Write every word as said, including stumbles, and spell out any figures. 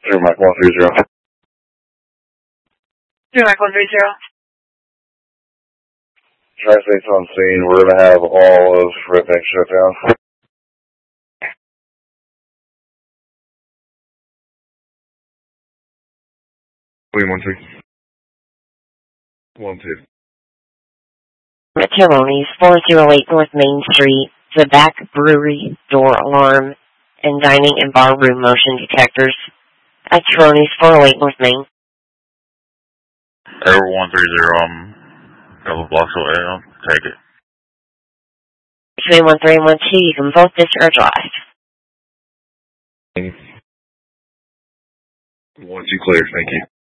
Zero Mike one three zero. Zero Mike one three zero. Tri-State's on scene. We're going to have all of Redneck shut down. William one three. One two. Macaroni's four oh eight North Main Street, the back brewery, door alarm, and dining and bar room motion detectors. At Macaroni's four oh eight North Main. Air one three zero, um, a couple blocks away, I'll take it. Between one three and one two, you can both discharge live. One two clear, thank you.